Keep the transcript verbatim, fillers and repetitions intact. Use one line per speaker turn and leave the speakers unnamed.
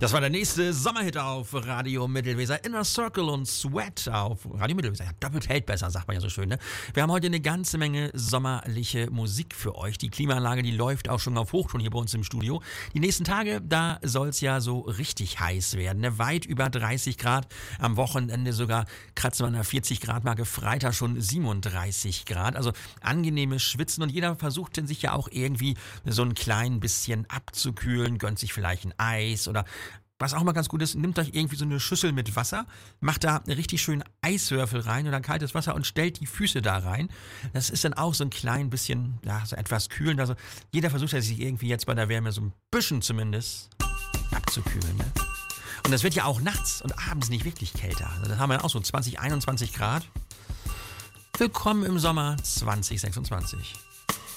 Das war der nächste Sommerhit auf Radio Mittelweser. Inner Circle und Sweat auf Radio Mittelweser. Ja, doppelt hält besser, sagt man ja so schön, ne? Wir haben heute eine ganze Menge sommerliche Musik für euch. Die Klimaanlage, die läuft auch schon auf Hochtouren hier bei uns im Studio. Die nächsten Tage, da soll es ja so richtig heiß werden, ne? Weit über dreißig Grad. Am Wochenende sogar kratzen wir an der vierzig Grad Marke. Freitag schon siebenunddreißig Grad. Also angenehmes Schwitzen und jeder versucht sich ja auch irgendwie so ein klein bisschen abzukühlen, gönnt sich vielleicht ein Eis oder was auch mal ganz gut ist, nimmt euch irgendwie so eine Schüssel mit Wasser, macht da richtig schön Eiswürfel rein oder kaltes Wasser und stellt die Füße da rein. Das ist dann auch so ein klein bisschen, ja, so etwas kühlend. Also jeder versucht ja sich irgendwie jetzt bei der Wärme so ein bisschen zumindest abzukühlen, ne? Und das wird ja auch nachts und abends nicht wirklich kälter. Also dann haben wir auch so zwanzig, einundzwanzig Grad. Willkommen im Sommer zwanzig sechsundzwanzig.